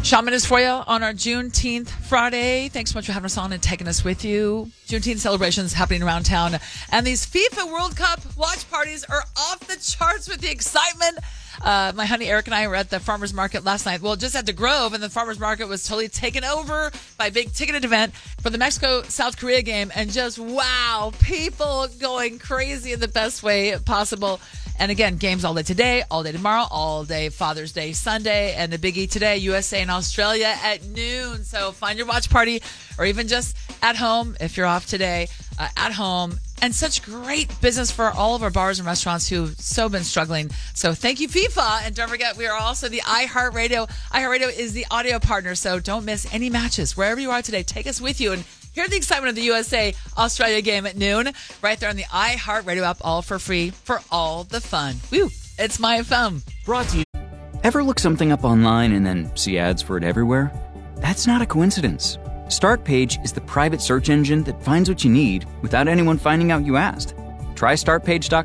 Shaman is for you on our Juneteenth Friday. Thanks so much for having us on and taking us with you. Juneteenth celebrations happening around town. And these FIFA World Cup watch parties are off the charts with the excitement. My honey Eric and I were at the farmer's market last night. Well, just at the Grove, and the farmer's market was totally taken over by a big ticketed event for the Mexico-South Korea game. And just, wow, people going crazy in the best way possible. And again, games all day today, all day tomorrow, all day Father's Day Sunday, and the biggie today, USA and Australia at noon. So find your watch party, or even just at home if you're off today, at home. And such great business for all of our bars and restaurants who've so been struggling. So thank you, FIFA. And don't forget, we are also the iHeartRadio. iHeartRadio is the audio partner, so don't miss any matches. Wherever you are today, take us with you and hear the excitement of the USA-Australia game at noon, right there on the iHeartRadio app, all for free, for all the fun. Woo! It's My FM. Brought to you. Ever look something up online and then see ads for it everywhere? That's not a coincidence. StartPage is the private search engine that finds what you need without anyone finding out you asked. Try StartPage.com.